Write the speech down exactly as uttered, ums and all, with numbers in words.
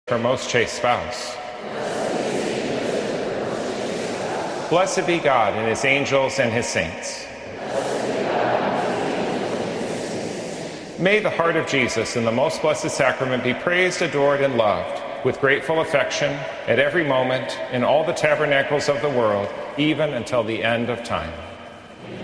her most chaste spouse. Blessed be God and his angels and his saints. May the heart of Jesus in the most blessed sacrament be praised, adored, and loved with grateful affection at every moment in all the tabernacles of the world, even until the end of time.